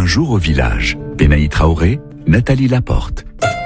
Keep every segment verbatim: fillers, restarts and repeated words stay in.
jour au village. Benaï Traoré, Nathalie Laporte.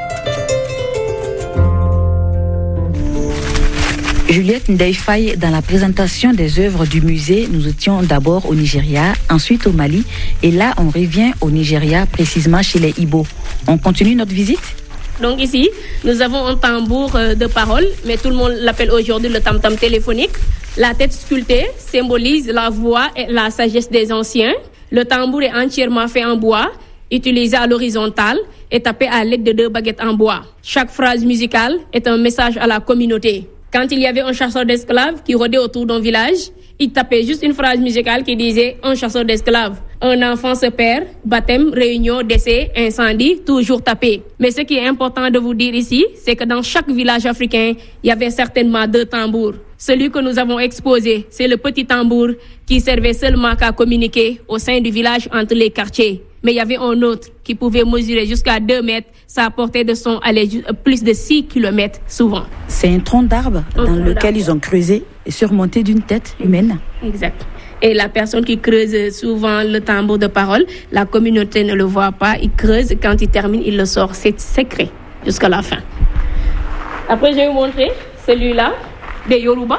Juliette Ndaifaye, dans la présentation des œuvres du musée, nous étions d'abord au Nigeria, ensuite au Mali, et là on revient au Nigeria, précisément chez les Ibo. On continue notre visite ? Donc ici, nous avons un tambour de parole, mais tout le monde l'appelle aujourd'hui le tam-tam téléphonique. La tête sculptée symbolise la voix et la sagesse des anciens. Le tambour est entièrement fait en bois, utilisé à l'horizontale et tapé à l'aide de deux baguettes en bois. Chaque phrase musicale est un message à la communauté. Quand il y avait un chasseur d'esclaves qui rôdait autour d'un village, il tapait juste une phrase musicale qui disait « Un chasseur d'esclaves ». Un enfant se perd, baptême, réunion, décès, incendie, toujours tapé. Mais ce qui est important de vous dire ici, c'est que dans chaque village africain, il y avait certainement deux tambours. Celui que nous avons exposé, c'est le petit tambour qui servait seulement qu'à communiquer au sein du village entre les quartiers. Mais il y avait un autre qui pouvait mesurer jusqu'à deux mètres. Sa portée de son allait plus de six kilomètres souvent. C'est un tronc d'arbre un dans tronc lequel d'arbre. Ils ont creusé et surmonté d'une tête humaine. Exact. Et la personne qui creuse souvent le tambour de parole, la communauté ne le voit pas. Il creuse, quand il termine, il le sort. C'est secret jusqu'à la fin. Après, je vais vous montrer celui-là, des Yoruba.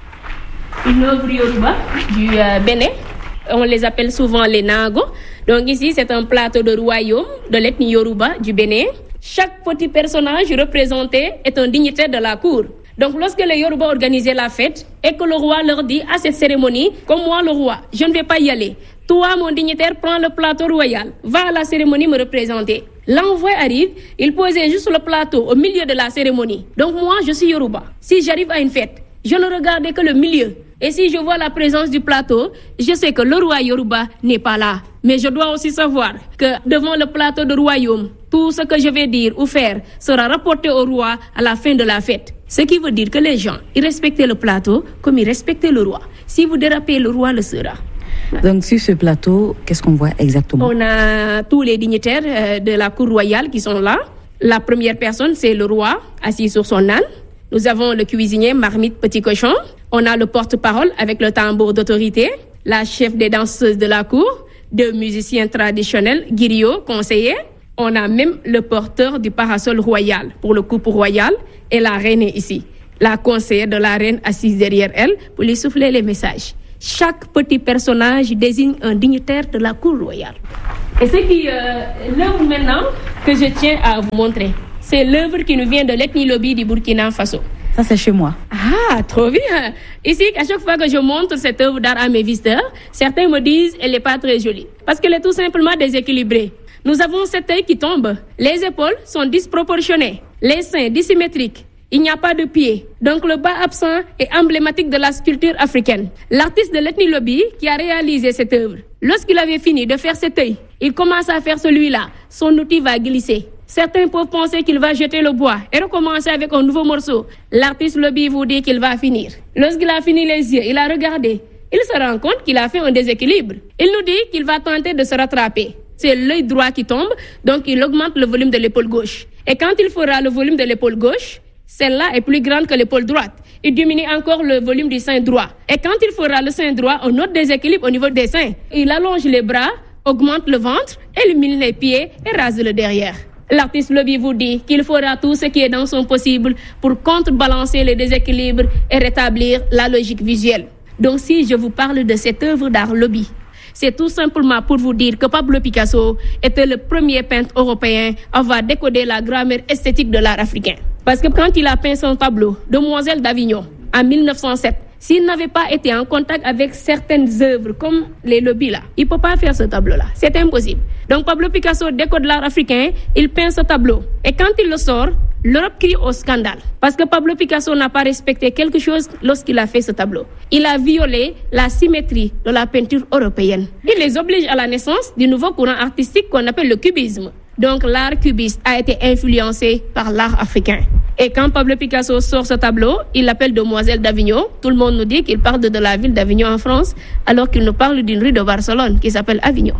Une œuvre Yoruba du euh, Bénin. On les appelle souvent les Nago. Donc ici, c'est un plateau de royaume de l'ethnie Yoruba du Bénin. Chaque petit personnage représenté est un dignitaire de la cour. Donc lorsque les Yoruba organisaient la fête et que le roi leur dit à cette cérémonie, comme moi le roi, je ne vais pas y aller. Toi, mon dignitaire, prends le plateau royal. Va à la cérémonie me représenter. L'envoi arrive, il posait juste le plateau au milieu de la cérémonie. Donc moi, je suis Yoruba. Si j'arrive à une fête, je ne regardais que le milieu. Et si je vois la présence du plateau, je sais que le roi Yoruba n'est pas là. Mais je dois aussi savoir que devant le plateau de royaume, tout ce que je vais dire ou faire sera rapporté au roi à la fin de la fête. Ce qui veut dire que les gens, ils respectaient le plateau comme ils respectaient le roi. Si vous dérapez, le roi le sera. Donc sur ce plateau, qu'est-ce qu'on voit exactement? On a tous les dignitaires de la cour royale qui sont là. La première personne, c'est le roi, assis sur son âne. Nous avons le cuisinier, marmite, petit cochon. On a le porte-parole avec le tambour d'autorité, la chef des danseuses de la cour, deux musiciens traditionnels, griots, conseillers. On a même le porteur du parasol royal pour le couple royal et la reine est ici. La conseillère de la reine assise derrière elle pour lui souffler les messages. Chaque petit personnage désigne un dignitaire de la cour royale. Et ce qui, euh, l'œuvre maintenant que je tiens à vous montrer, c'est l'œuvre qui nous vient de l'ethnie Lobi du Burkina Faso. Ça, c'est chez moi. Ah, trop bien. Ici, à chaque fois que je montre cette œuvre d'art à mes visiteurs, certains me disent qu'elle n'est pas très jolie. Parce qu'elle est tout simplement déséquilibrée. Nous avons cet œil qui tombe. Les épaules sont disproportionnées. Les seins dissymétriques. Il n'y a pas de pied. Donc le bas absent est emblématique de la sculpture africaine. L'artiste de l'ethnie Lobi qui a réalisé cette œuvre, lorsqu'il avait fini de faire cet œil, il commence à faire celui-là. Son outil va glisser. Certains peuvent penser qu'il va jeter le bois et recommencer avec un nouveau morceau. L'artiste Lobi vous dit qu'il va finir. Lorsqu'il a fini les yeux, il a regardé. Il se rend compte qu'il a fait un déséquilibre. Il nous dit qu'il va tenter de se rattraper. C'est l'œil droit qui tombe, donc il augmente le volume de l'épaule gauche. Et quand il fera le volume de l'épaule gauche, celle-là est plus grande que l'épaule droite. Il diminue encore le volume du sein droit. Et quand il fera le sein droit, on note déséquilibre au niveau des seins. Il allonge les bras, augmente le ventre, élimine les pieds et rase le derrière. L'artiste Lobi vous dit qu'il fera tout ce qui est dans son possible pour contrebalancer les déséquilibres et rétablir la logique visuelle. Donc si je vous parle de cette œuvre d'art Lobi, c'est tout simplement pour vous dire que Pablo Picasso était le premier peintre européen à avoir décodé la grammaire esthétique de l'art africain. Parce que quand il a peint son tableau Demoiselle d'Avignon en mille neuf cent sept, s'il n'avait pas été en contact avec certaines œuvres comme les Lobi là, il ne peut pas faire ce tableau-là. C'est impossible. Donc Pablo Picasso décode l'art africain, il peint ce tableau. Et quand il le sort, l'Europe crie au scandale. Parce que Pablo Picasso n'a pas respecté quelque chose lorsqu'il a fait ce tableau. Il a violé la symétrie de la peinture européenne. Il les oblige à la naissance du nouveau courant artistique qu'on appelle le cubisme. Donc l'art cubiste a été influencé par l'art africain. Et quand Pablo Picasso sort ce tableau, il l'appelle Demoiselle d'Avignon. Tout le monde nous dit qu'il parle de la ville d'Avignon en France, alors qu'il nous parle d'une rue de Barcelone qui s'appelle Avignon.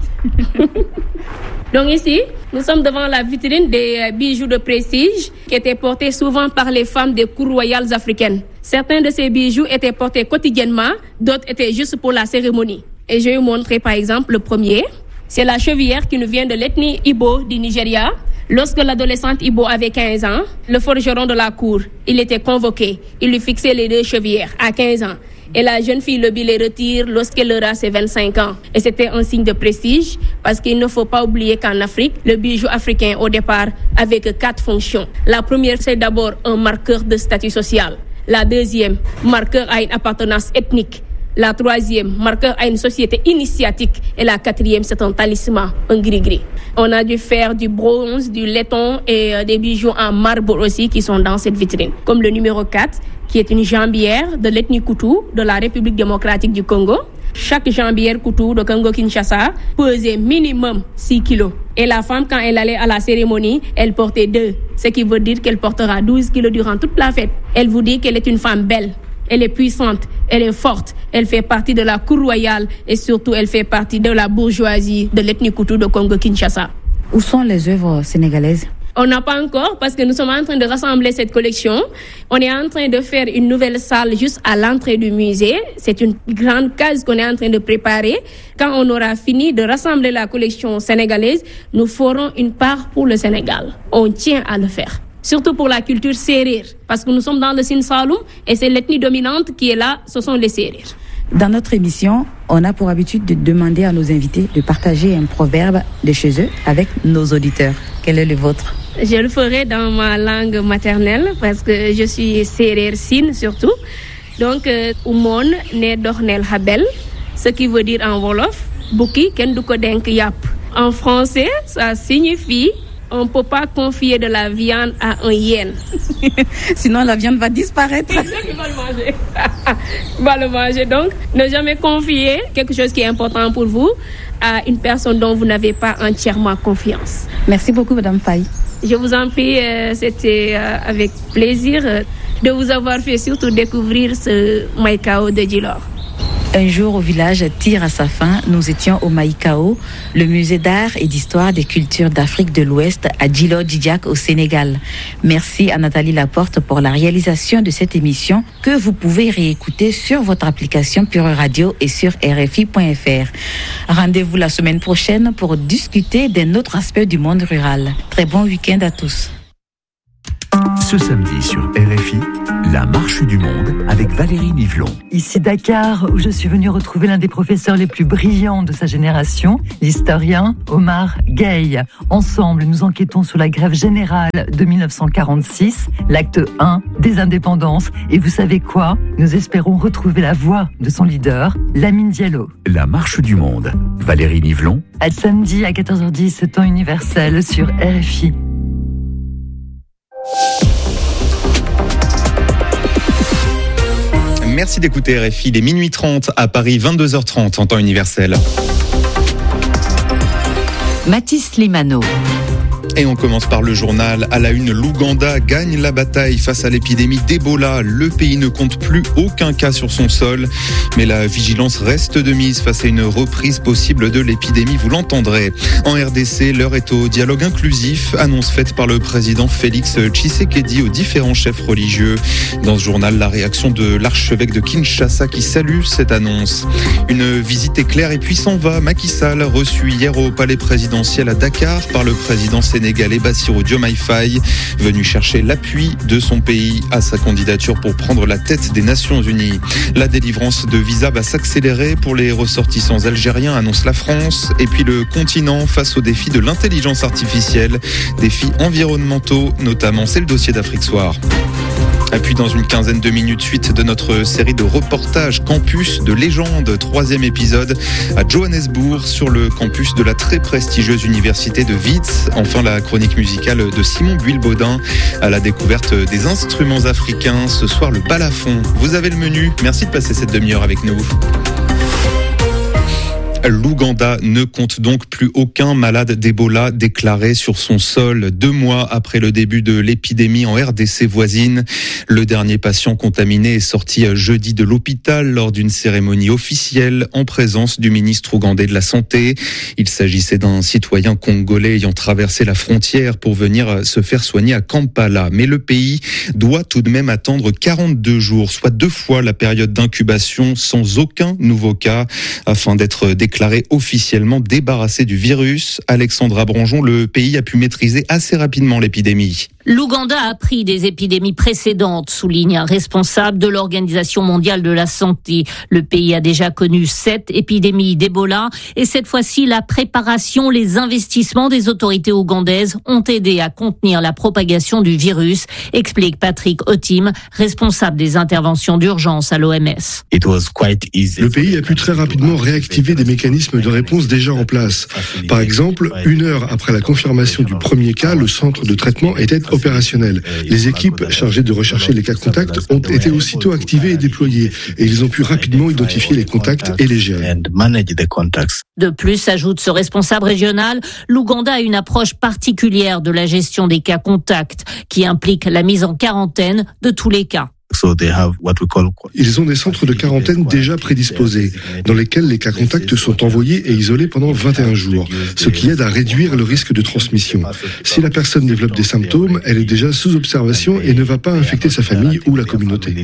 Donc ici, nous sommes devant la vitrine des bijoux de prestige qui étaient portés souvent par les femmes des cours royales africaines. Certains de ces bijoux étaient portés quotidiennement, d'autres étaient juste pour la cérémonie. Et je vais vous montrer par exemple le premier. C'est la chevillère qui nous vient de l'ethnie Ibo du Nigeria. Lorsque l'adolescente Ibo avait quinze ans, le forgeron de la cour, il était convoqué. Il lui fixait les deux chevillères à quinze ans. Et la jeune fille Lobi les retire lorsqu'elle aura ses vingt-cinq ans. Et c'était un signe de prestige parce qu'il ne faut pas oublier qu'en Afrique, le bijou africain au départ avait que quatre fonctions. La première, c'est d'abord un marqueur de statut social. La deuxième, marqueur à une appartenance ethnique. La troisième, marqueur à une société initiatique. Et la quatrième, c'est un talisman, un gris-gris. On a dû faire du bronze, du laiton et euh, des bijoux en marbre aussi qui sont dans cette vitrine. Comme le numéro quatre, qui est une jambière de l'ethnie Koutou de la République démocratique du Congo. Chaque jambière Koutou de Congo-Kinshasa pesait minimum six kilos. Et la femme, quand elle allait à la cérémonie, elle portait deux. Ce qui veut dire qu'elle portera douze kilos durant toute la fête. Elle vous dit qu'elle est une femme belle. Elle est puissante, elle est forte, elle fait partie de la cour royale et surtout elle fait partie de la bourgeoisie de l'ethnie Koutou de Congo-Kinshasa. Où sont les œuvres sénégalaises? On n'a pas encore parce que nous sommes en train de rassembler cette collection. On est en train de faire une nouvelle salle juste à l'entrée du musée. C'est une grande case qu'on est en train de préparer. Quand on aura fini de rassembler la collection sénégalaise, nous ferons une part pour le Sénégal. On tient à le faire. Surtout pour la culture sérère, parce que nous sommes dans le Sine Saloum et c'est l'ethnie dominante qui est là, ce sont les sérères. Dans notre émission, on a pour habitude de demander à nos invités de partager un proverbe de chez eux avec nos auditeurs. Quel est le vôtre? Je le ferai dans ma langue maternelle parce que je suis sérère Sine surtout. Donc, Oumon ne dornel habel, ce qui veut dire en wolof, Buki ken du ko denk yap. En français, ça signifie on ne peut pas confier de la viande à un hyène. Sinon, la viande va disparaître. C'est ça qui va le manger. Il va le manger. Donc, ne jamais confier quelque chose qui est important pour vous à une personne dont vous n'avez pas entièrement confiance. Merci beaucoup, Madame Faye. Je vous en prie, euh, c'était euh, avec plaisir euh, de vous avoir fait surtout découvrir ce Maïkao de Djilor. Un jour au village tire à sa fin. Nous étions au Maïkao, le musée d'art et d'histoire des cultures d'Afrique de l'Ouest à Djilor-Djidjack au Sénégal. Merci à Nathalie Laporte pour la réalisation de cette émission que vous pouvez réécouter sur votre application Pure Radio et sur R F I point F R. Rendez-vous la semaine prochaine pour discuter d'un autre aspect du monde rural. Très bon week-end à tous. Ce samedi sur R F I, la marche du monde avec Valérie Nivelon. Ici Dakar, où je suis venue retrouver l'un des professeurs les plus brillants de sa génération, l'historien Omar Gueye. Ensemble, nous enquêtons sur la grève générale de dix-neuf cent quarante-six, l'acte un des indépendances. Et vous savez quoi? Nous espérons retrouver la voix de son leader, Lamine Diallo. La marche du monde, Valérie Nivelon. À samedi à quatorze heures dix, temps universel sur R F I. Merci d'écouter R F I, il est minuit trente à Paris, vingt-deux heures trente en temps universel. Mathis Limano. Et on commence par le journal. À la une, l'Ouganda gagne la bataille face à l'épidémie d'Ebola. Le pays ne compte plus aucun cas sur son sol. Mais la vigilance reste de mise face à une reprise possible de l'épidémie, vous l'entendrez. En R D C, l'heure est au dialogue inclusif, annonce faite par le président Félix Tshisekedi aux différents chefs religieux. Dans ce journal, la réaction de l'archevêque de Kinshasa qui salue cette annonce. Une visite éclair et puis s'en va. Macky Sall, reçu hier au palais présidentiel à Dakar par le président sénégalais Bassirou Diomaye Faye, venu chercher l'appui de son pays à sa candidature pour prendre la tête des Nations Unies. La délivrance de visas va s'accélérer pour les ressortissants algériens, annonce la France. Et puis le continent face au défi de l'intelligence artificielle, défis environnementaux notamment, c'est le dossier d'Afrique Soir. Et puis dans une quinzaine de minutes, suite de notre série de reportages Campus de légende, troisième épisode à Johannesburg sur le campus de la très prestigieuse université de Wits. Enfin la chronique musicale de Simon Buil-Baudin à la découverte des instruments africains. Ce soir le balafon. Vous avez le menu. Merci de passer cette demi-heure avec nous. L'Ouganda ne compte donc plus aucun malade d'Ebola déclaré sur son sol. Deux mois après le début de l'épidémie en R D C voisine, le dernier patient contaminé est sorti jeudi de l'hôpital lors d'une cérémonie officielle en présence du ministre ougandais de la Santé. Il s'agissait d'un citoyen congolais ayant traversé la frontière pour venir se faire soigner à Kampala. Mais le pays doit tout de même attendre quarante-deux jours, soit deux fois la période d'incubation sans aucun nouveau cas, afin d'être déclaré déclaré officiellement débarrassé du virus. Alexandra Branjon, le pays a pu maîtriser assez rapidement l'épidémie. L'Ouganda a pris des épidémies précédentes, souligne un responsable de l'Organisation mondiale de la santé. Le pays a déjà connu sept épidémies d'Ebola et cette fois-ci, la préparation, les investissements des autorités ougandaises ont aidé à contenir la propagation du virus, explique Patrick Otim, responsable des interventions d'urgence à l'O M S. Le pays a pu très rapidement réactiver des mécanismes de réponse déjà en place. Par exemple, une heure après la confirmation du premier cas, le centre de traitement était opérationnel. Les équipes chargées de rechercher les cas contacts ont été aussitôt activées et déployées et ils ont pu rapidement identifier les contacts et les gérer. De plus, ajoute ce responsable régional, l'Ouganda a une approche particulière de la gestion des cas contacts qui implique la mise en quarantaine de tous les cas. Ils ont des centres de quarantaine déjà prédisposés, dans lesquels les cas contacts sont envoyés et isolés pendant vingt et un jours, ce qui aide à réduire le risque de transmission. Si la personne développe des symptômes, elle est déjà sous observation et ne va pas infecter sa famille ou la communauté.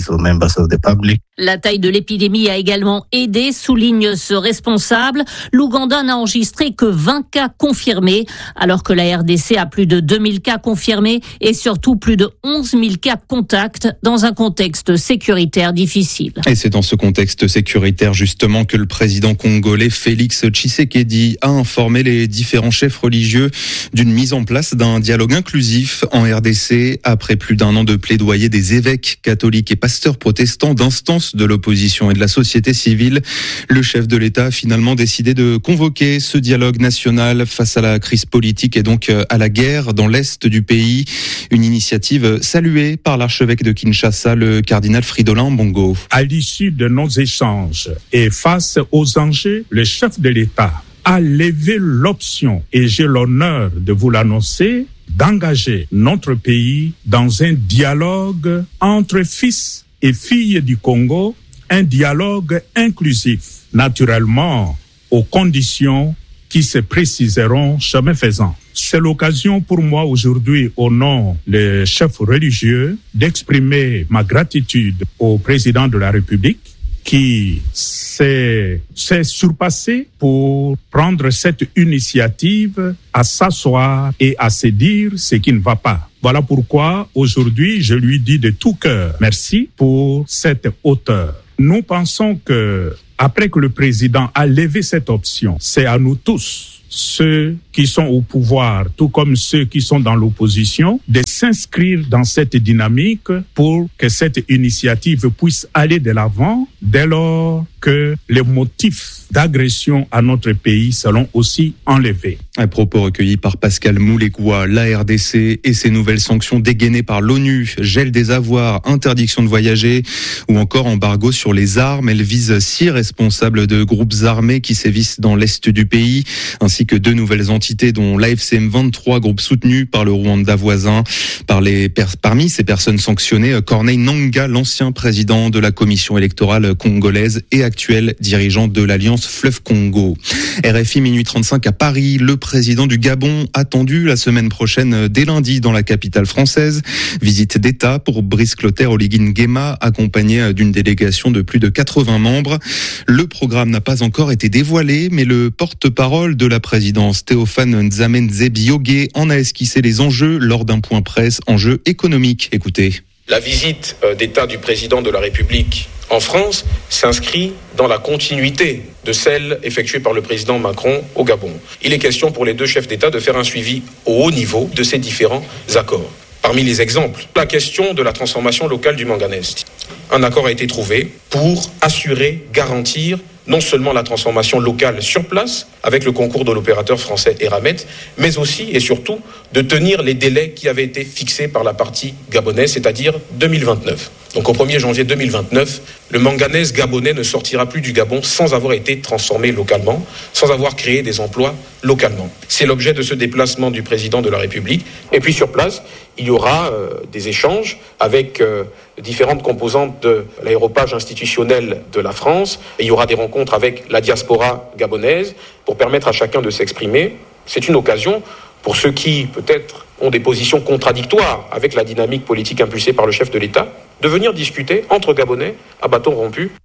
La taille de l'épidémie a également aidé, souligne ce responsable. L'Ouganda n'a enregistré que vingt cas confirmés, alors que la R D C a plus de deux mille cas confirmés et surtout plus de onze mille cas contacts dans un contexte sécuritaire difficile. Et c'est dans ce contexte sécuritaire justement que le président congolais Félix Tshisekedi a informé les différents chefs religieux d'une mise en place d'un dialogue inclusif en R D C après plus d'un an de plaidoyer des évêques catholiques et pasteurs protestants, d'instances de l'opposition et de la société civile. Le chef de l'État a finalement décidé de convoquer ce dialogue national face à la crise politique et donc à la guerre dans l'est du pays. Une initiative saluée par l'archevêque de Kinshasa, le cardinal Fridolin Mbongo. À l'issue de nos échanges et face aux enjeux, le chef de l'État a levé l'option, et j'ai l'honneur de vous l'annoncer, d'engager notre pays dans un dialogue entre fils et filles du Congo, un dialogue inclusif, naturellement aux conditions qui se préciseront chemin faisant. C'est l'occasion pour moi aujourd'hui, au nom des chefs religieux, d'exprimer ma gratitude au président de la République qui s'est, s'est surpassé pour prendre cette initiative à s'asseoir et à se dire ce qui ne va pas. Voilà pourquoi aujourd'hui je lui dis de tout cœur merci pour cette hauteur. Nous pensons que après que le président a levé cette option, c'est à nous tous, ceux qui sont au pouvoir, tout comme ceux qui sont dans l'opposition, de s'inscrire dans cette dynamique pour que cette initiative puisse aller de l'avant dès lors que les motifs d'agression à notre pays seront aussi enlevés. Un propos recueilli par Pascal Moulégoua. La R D C et ses nouvelles sanctions dégainées par l'ONU, gel des avoirs, interdiction de voyager ou encore embargo sur les armes. Elle vise six responsables de groupes armés qui sévissent dans l'est du pays, ainsi que deux nouvelles entités dont l'A F C M vingt-trois, groupe soutenu par le Rwanda voisin. Par les per- parmi ces personnes sanctionnées, Corneille Nangaa, l'ancien président de la commission électorale congolaise et actuel dirigeant de l'Alliance Fleuve Congo. R F I minuit trente-cinq à Paris, le président du Gabon attendu la semaine prochaine dès lundi dans la capitale française. Visite d'État pour Brice Clotaire Oligui Nguema, accompagné d'une délégation de plus de quatre-vingts membres. Le programme n'a pas encore été dévoilé, mais le porte-parole de la présidence, Théophane Nzamenzeb-Yogé, en a esquissé les enjeux lors d'un point presse, enjeux économiques. Écoutez. La visite d'État du président de la République en France s'inscrit dans la continuité de celle effectuée par le président Macron au Gabon. Il est question pour les deux chefs d'État de faire un suivi au haut niveau de ces différents accords. Parmi les exemples, la question de la transformation locale du manganèse. Un accord a été trouvé pour assurer, garantir non seulement la transformation locale sur place, avec le concours de l'opérateur français Eramet, mais aussi et surtout de tenir les délais qui avaient été fixés par la partie gabonaise, c'est-à-dire deux mille vingt-neuf. Donc au premier janvier deux mille vingt-neuf, le manganèse gabonais ne sortira plus du Gabon sans avoir été transformé localement, sans avoir créé des emplois localement. C'est l'objet de ce déplacement du président de la République. Et puis sur place, il y aura euh, des échanges avec euh, différentes composantes de l'aéropage institutionnel de la France. Et il y aura des rencontres avec la diaspora gabonaise pour permettre à chacun de s'exprimer. C'est une occasion pour ceux qui, peut-être, ont des positions contradictoires avec la dynamique politique impulsée par le chef de l'État, de venir discuter entre Gabonais à bâton rompu.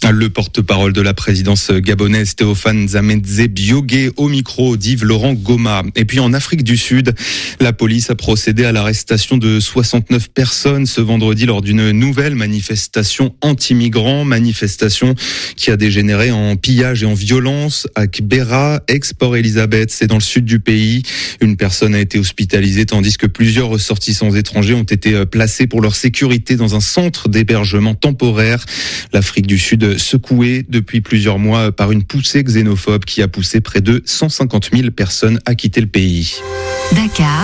Le porte-parole de la présidence gabonaise, Théophane Zamedze Biogué, au micro d'Yves Laurent Goma. Et puis en Afrique du Sud, la police a procédé à l'arrestation de soixante-neuf personnes ce vendredi lors d'une nouvelle manifestation anti-migrants, manifestation qui a dégénéré en pillage et en violence à Kbera, ex-Port Elizabeth, c'est dans le sud du pays. Une personne a été hospitalisée tandis que plusieurs ressortissants étrangers ont été placés pour leur sécurité dans un centre d'hébergement temporaire. L'Afrique du Sud secoué depuis plusieurs mois par une poussée xénophobe qui a poussé près de cent cinquante mille personnes à quitter le pays. Dakar,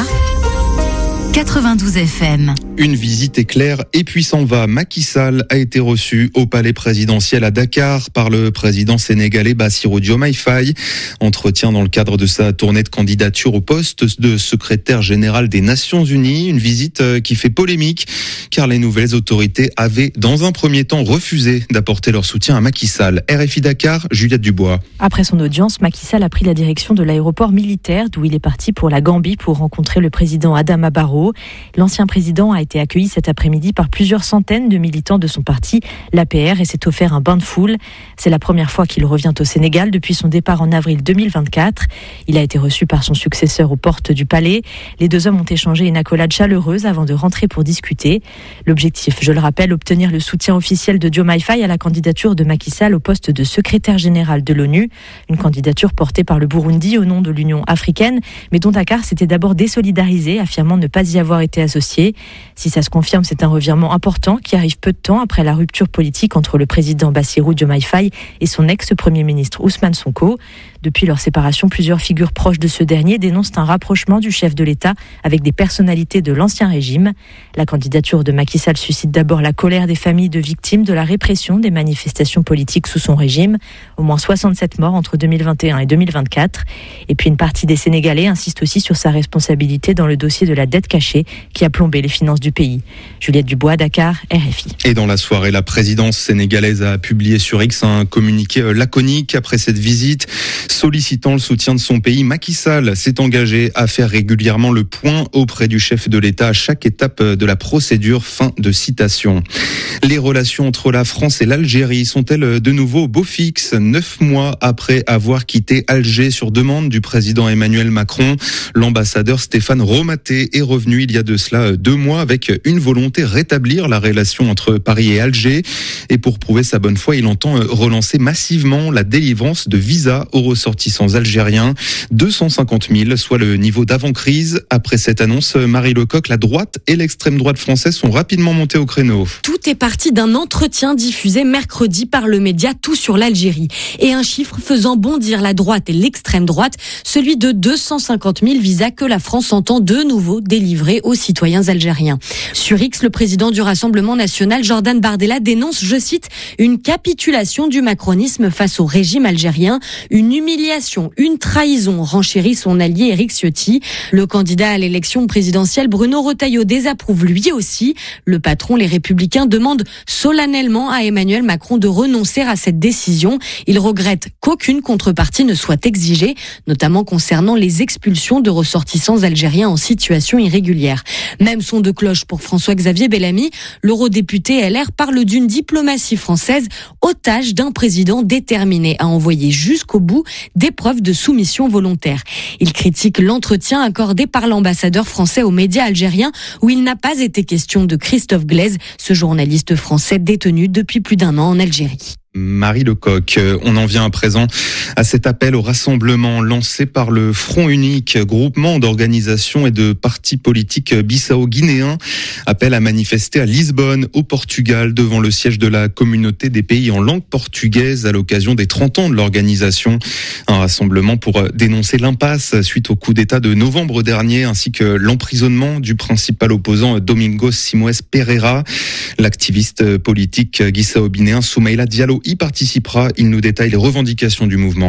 quatre-vingt-douze F M. Une visite éclair et puis s'en va. Macky Sall a été reçu au palais présidentiel à Dakar par le président sénégalais Bassirou Diomaye Faye. Entretien dans le cadre de sa tournée de candidature au poste de secrétaire général des Nations Unies. Une visite qui fait polémique car les nouvelles autorités avaient dans un premier temps refusé d'apporter leur soutien à Macky Sall. R F I Dakar, Juliette Dubois. Après son audience, Macky Sall a pris la direction de l'aéroport militaire d'où il est parti pour la Gambie pour rencontrer le président Adama Barrow. L'ancien président a été accueilli cet après-midi par plusieurs centaines de militants de son parti, l'A P R, et s'est offert un bain de foule. C'est la première fois qu'il revient au Sénégal depuis son départ en avril deux mille vingt-quatre. Il a été reçu par son successeur aux portes du palais. Les deux hommes ont échangé une accolade chaleureuse avant de rentrer pour discuter. L'objectif, je le rappelle, obtenir le soutien officiel de Diomaye Faye à la candidature de Macky Sall au poste de secrétaire général de l'ONU. Une candidature portée par le Burundi au nom de l'Union africaine, mais dont Dakar s'était d'abord désolidarisé, affirmant ne pas y avoir été associé. Si ça se confirme, c'est un revirement important qui arrive peu de temps après la rupture politique entre le président Bassirou Diomaye Faye et son ex-premier ministre Ousmane Sonko. Depuis leur séparation, plusieurs figures proches de ce dernier dénoncent un rapprochement du chef de l'État avec des personnalités de l'ancien régime. La candidature de Macky Sall suscite d'abord la colère des familles de victimes de la répression des manifestations politiques sous son régime. Au moins soixante-sept morts entre deux mille vingt et un et deux mille vingt-quatre. Et puis une partie des Sénégalais insiste aussi sur sa responsabilité dans le dossier de la dette cachée qui a plombé les finances du pays. Juliette Dubois, Dakar, R F I. Et dans la soirée, la présidence sénégalaise a publié sur X un communiqué laconique après cette visite. Sollicitant le soutien de son pays, Macky Sall s'est engagé à faire régulièrement le point auprès du chef de l'État à chaque étape de la procédure. Fin de citation. Les relations entre la France et l'Algérie sont-elles de nouveau au beau fixe? Neuf mois après avoir quitté Alger sur demande du président Emmanuel Macron, l'ambassadeur Stéphane Romaté est revenu il y a de cela deux mois avec une volonté rétablir la relation entre Paris et Alger. Et pour prouver sa bonne foi, il entend relancer massivement la délivrance de visas aux ressortissants algériens. deux cent cinquante mille, soit le niveau d'avant-crise. Après cette annonce, Marie Lecoq, la droite et l'extrême droite française sont rapidement montés au créneau. Tout est parti d'un entretien diffusé mercredi par le média Tout sur l'Algérie. Et un chiffre faisant bondir la droite et l'extrême droite, celui de deux cent cinquante mille visas que la France entend de nouveau délivrer aux citoyens algériens. Sur X, le président du Rassemblement national, Jordan Bardella, dénonce, je cite, une capitulation du macronisme face au régime algérien, une humiliation, une trahison, renchérit son allié Éric Ciotti. Le candidat à l'élection présidentielle, Bruno Retailleau, désapprouve lui aussi. Le patron, les Républicains, demande solennellement à Emmanuel Macron de renoncer à cette décision. Il regrette qu'aucune contrepartie ne soit exigée, notamment concernant les expulsions de ressortissants algériens en situation irrégulière. Même son de cloche pour François-Xavier Bellamy. L'eurodéputé L R parle d'une diplomatie française otage d'un président déterminé à envoyer jusqu'au bout des preuves de soumission volontaire. Il critique l'entretien accordé par l'ambassadeur français aux médias algériens où il n'a pas été question de Christophe Glaise, ce journaliste français détenu depuis plus d'un an en Algérie. Marie Lecoq. On en vient à présent à cet appel au rassemblement lancé par le Front Unique, groupement d'organisations et de partis politiques bissau-guinéens. Appel à manifester à Lisbonne, au Portugal, devant le siège de la communauté des pays en langue portugaise à l'occasion des trente ans de l'organisation. Un rassemblement pour dénoncer l'impasse suite au coup d'État de novembre dernier, ainsi que l'emprisonnement du principal opposant Domingos Simoes Pereira. L'activiste politique guissao-guinéen Soumaïla Diallo y participera. Il nous détaille les revendications du mouvement.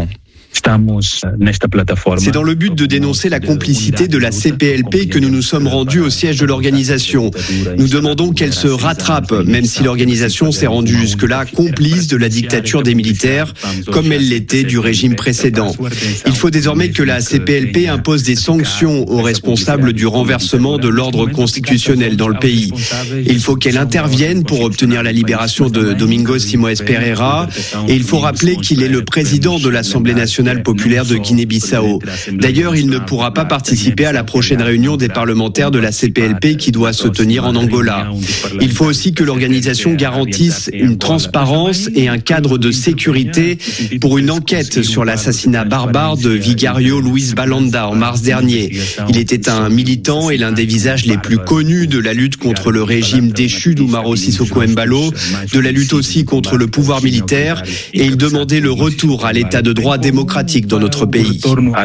C'est dans le but de dénoncer la complicité de la C P L P que nous nous sommes rendus au siège de l'organisation. Nous demandons qu'elle se rattrape, même si l'organisation s'est rendue jusque-là complice de la dictature des militaires, comme elle l'était du régime précédent. Il faut désormais que la C P L P impose des sanctions aux responsables du renversement de l'ordre constitutionnel dans le pays. Il faut qu'elle intervienne pour obtenir la libération de Domingos Simoes Pereira, et il faut rappeler qu'il est le président de l'Assemblée nationale populaire de Guinée-Bissau. D'ailleurs, il ne pourra pas participer à la prochaine réunion des parlementaires de la C P L P qui doit se tenir en Angola. Il faut aussi que l'organisation garantisse une transparence et un cadre de sécurité pour une enquête sur l'assassinat barbare de Vigario Luis Balanda en mars dernier. Il était un militant et l'un des visages les plus connus de la lutte contre le régime déchu d'Umaro Sissoko Embalo, de la lutte aussi contre le pouvoir militaire, et il demandait le retour à l'état de droit démocratique dans notre pays.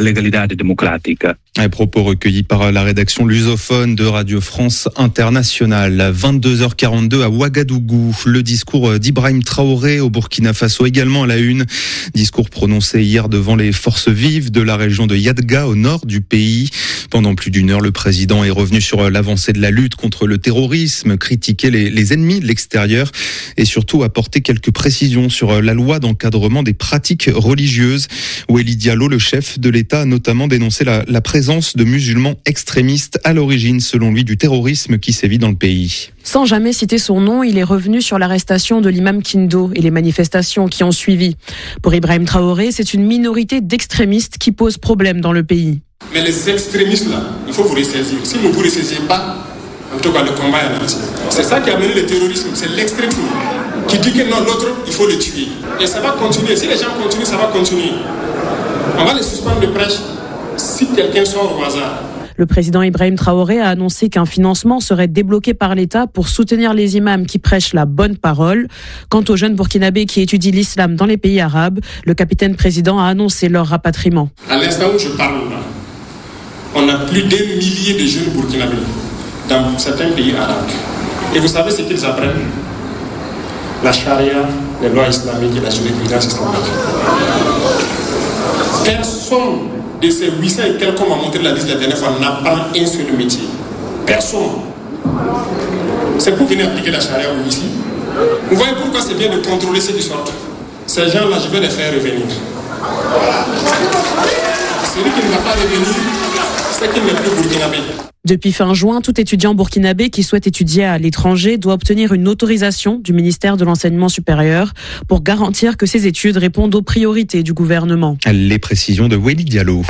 Un propos recueillis par la rédaction lusophone de Radio France Internationale. À vingt-deux heures quarante-deux à Ouagadougou, le discours d'Ibrahim Traoré au Burkina Faso également à la une. Discours prononcé hier devant les forces vives de la région de Yadga au nord du pays. Pendant plus d'une heure, le président est revenu sur l'avancée de la lutte contre le terrorisme, critiqué les, les ennemis de l'extérieur et surtout apporté quelques précisions sur la loi d'encadrement des pratiques religieuses. Wely Diallo, le chef de l'État, a notamment dénoncé la, la présence de musulmans extrémistes à l'origine, selon lui, du terrorisme qui sévit dans le pays. Sans jamais citer son nom, il est revenu sur l'arrestation de l'imam Kindo et les manifestations qui ont suivi. Pour Ibrahim Traoré, c'est une minorité d'extrémistes qui pose problème dans le pays. Mais les extrémistes là, il faut vous ressaisir. Si vous ne vous ressaisissez pas, en tout cas le combat est lancé. C'est ça qui a mené le terrorisme, c'est l'extrémisme qui dit que non, l'autre, il faut le tuer. Et ça va continuer. Si les gens continuent, ça va continuer. On va les suspendre de prêche si quelqu'un sort au hasard. Le président Ibrahim Traoré a annoncé qu'un financement serait débloqué par l'État pour soutenir les imams qui prêchent la bonne parole. Quant aux jeunes burkinabés qui étudient l'islam dans les pays arabes, le capitaine président a annoncé leur rapatriement. À l'instant où je parle là, on a plus d'un millier de jeunes burkinabés dans certains pays arabes. Et vous savez ce qu'ils apprennent? La charia, les lois islamiques et la jurisprudence islamique. Personne de ces huit cents et quelques qu'on m'a montré la liste la dernière fois n'apprend un seul métier. Personne. C'est pour venir appliquer la charia ici. Vous voyez pourquoi c'est bien de contrôler ceux qui sortent. Ces gens-là, je vais les faire revenir. Voilà. Celui qui ne va pas revenir, c'est qu'il n'est plus burkinabé. Depuis fin juin, tout étudiant burkinabé qui souhaite étudier à l'étranger doit obtenir une autorisation du ministère de l'Enseignement supérieur pour garantir que ses études répondent aux priorités du gouvernement. Les précisions de Wely Diallo.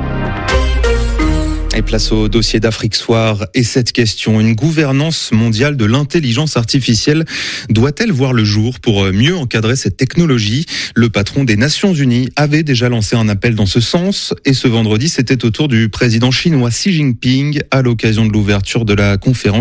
Et place au dossier d'Afrique Soir et cette question. Une gouvernance mondiale de l'intelligence artificielle doit-elle voir le jour pour mieux encadrer cette technologie? Le patron des Nations Unies avait déjà lancé un appel dans ce sens et ce vendredi, c'était au tour du président chinois Xi Jinping à l'occasion de l'ouverture de la conférence